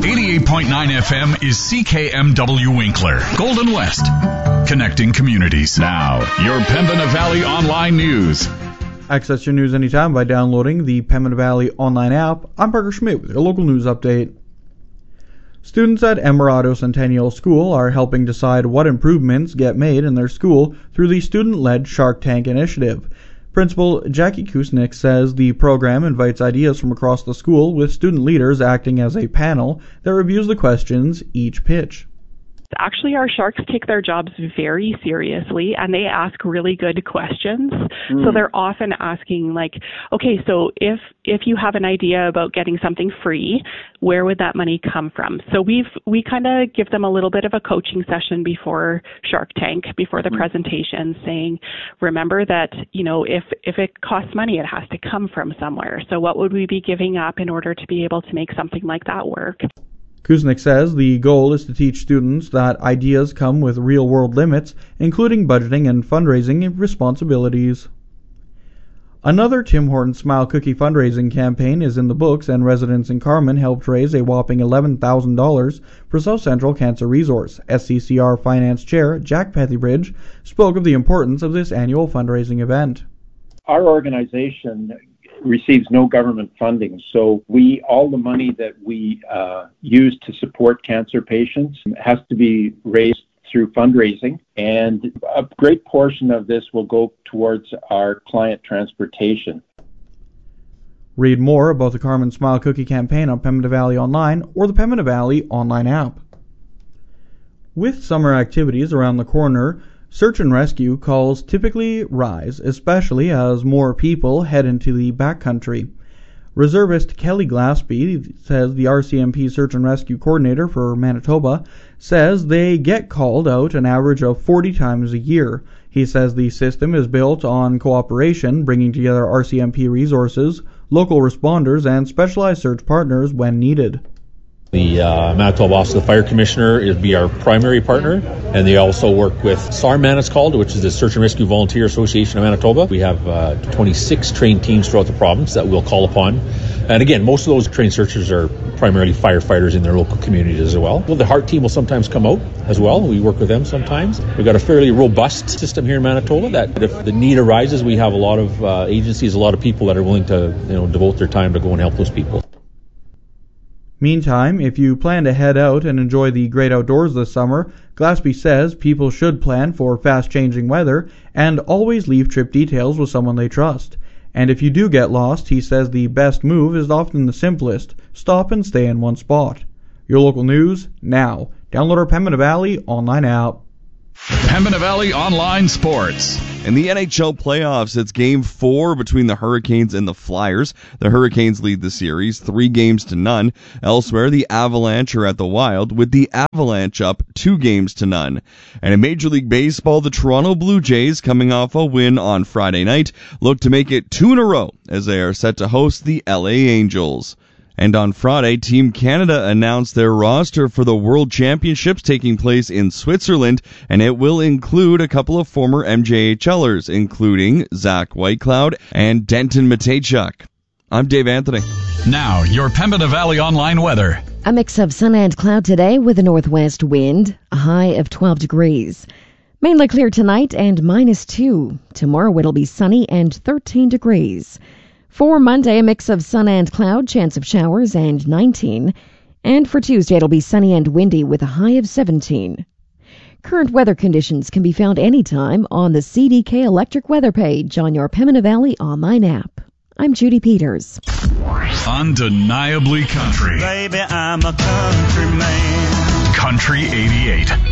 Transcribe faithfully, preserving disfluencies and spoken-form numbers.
eighty-eight point nine F M is C K M W Winkler, Golden West, connecting communities. Now, your Pembina Valley Online News. Access your news anytime by downloading the Pembina Valley Online app. I'm Parker Schmidt with your local news update. Students at Emirado Centennial School are helping decide what improvements get made in their school through the student-led Shark Tank initiative. Principal Jackie Kusnick says the program invites ideas from across the school, with student leaders acting as a panel that reviews the questions each pitch. Actually, our sharks take their jobs very seriously, and they ask really good questions. Mm. So they're often asking, like, okay, so if if you have an idea about getting something free, where would that money come from? So we've we kind of give them a little bit of a coaching session before Shark Tank, before the mm. presentation, saying, remember that, you know, if if it costs money, it has to come from somewhere. So what would we be giving up in order to be able to make something like that work? Kusnick says the goal is to teach students that ideas come with real-world limits, including budgeting and fundraising responsibilities. Another Tim Hortons Smile Cookie fundraising campaign is in the books, and residents in Carman helped raise a whopping eleven thousand dollars for South Central Cancer Resource. S C C R Finance Chair Jack Pethybridge spoke of the importance of this annual fundraising event. Our organization receives no government funding, so we all the money that we uh, use to support cancer patients has to be raised through fundraising, and a great portion of this will go towards our client transportation. Read more about the Carman Smile Cookie campaign on Pembina Valley Online or the Pembina Valley Online app. With summer activities around the corner, search and rescue calls typically rise, especially as more people head into the backcountry. Reservist Kelly Glaspie says the R C M P Search and Rescue Coordinator for Manitoba says they get called out an average of forty times a year. He says the system is built on cooperation, bringing together R C M P resources, local responders, and specialized search partners when needed. The uh, Manitoba Office of the Fire Commissioner is be our primary partner, and they also work with SARMAN, it's called, which is the Search and Rescue Volunteer Association of Manitoba. We have uh, twenty-six trained teams throughout the province that we'll call upon. And again, most of those trained searchers are primarily firefighters in their local communities as well. Well, the HEART team will sometimes come out as well. We work with them sometimes. We've got a fairly robust system here in Manitoba that if the need arises, we have a lot of uh, agencies, a lot of people that are willing to, you know, devote their time to go and help those people. Meantime, if you plan to head out and enjoy the great outdoors this summer, Glaspie says people should plan for fast-changing weather and always leave trip details with someone they trust. And if you do get lost, he says the best move is often the simplest. Stop and stay in one spot. Your local news, now. Download our Pembina Valley Online app. Pembina Valley Online Sports. In the N H L playoffs, it's game four between the Hurricanes and the Flyers. The Hurricanes lead the series three games to none. Elsewhere, the Avalanche are at the Wild, with the Avalanche up two games to none. And in Major League Baseball, the Toronto Blue Jays, coming off a win on Friday night, look to make it two in a row as they are set to host the L A Angels. And on Friday, Team Canada announced their roster for the World Championships taking place in Switzerland, and it will include a couple of former M J H Lers, including Zach Whitecloud and Denton Matejchuk. I'm Dave Anthony. Now, your Pembina Valley Online weather. A mix of sun and cloud today with a northwest wind, a high of twelve degrees. Mainly clear tonight and minus two. Tomorrow it'll be sunny and thirteen degrees. For Monday, a mix of sun and cloud, chance of showers, and nineteen. And for Tuesday, it'll be sunny and windy with a high of seventeen. Current weather conditions can be found anytime on the C D K Electric Weather page on your Pembina Valley Online app. I'm Judy Peters. Undeniably country. Baby, I'm a country man. Country eighty-eight.